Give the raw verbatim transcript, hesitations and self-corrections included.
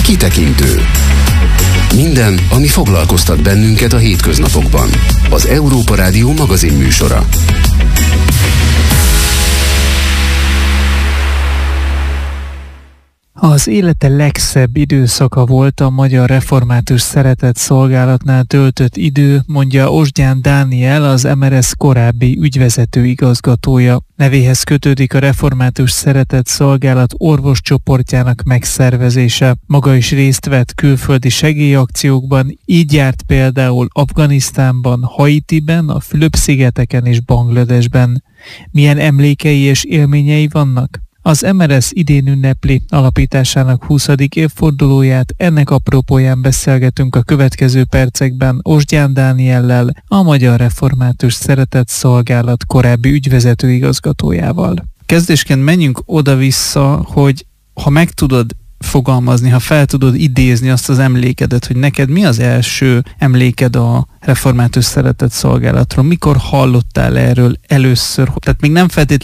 Kitekintő. Minden, ami foglalkoztat bennünket a hétköznapokban. Az Európa Rádió magazin műsora. Az élete legszebb időszaka volt a Magyar Református Szeretett Szolgálatnál töltött idő, mondja Osgyán Dániel, az em er es korábbi ügyvezető igazgatója. Nevéhez kötődik a Református Szeretett Szolgálat orvoscsoportjának megszervezése. Maga is részt vett külföldi segélyakciókban, így járt például Afganisztánban, Haitiben, a Fülöp-szigeteken és Bangladesben. Milyen emlékei és élményei vannak? Az em er es idén ünnepli alapításának huszadik évfordulóját, ennek apropóján beszélgetünk a következő percekben Osgyán Dániellel, a Magyar Református Szeretett Szolgálat korábbi ügyvezető igazgatójával. Kezdésként menjünk oda-vissza, hogy ha meg tudod fogalmazni, ha fel tudod idézni azt az emlékedet, hogy neked mi az első emléked a Református Szeretett Szolgálatról, mikor hallottál erről először, tehát még nem feltétlenül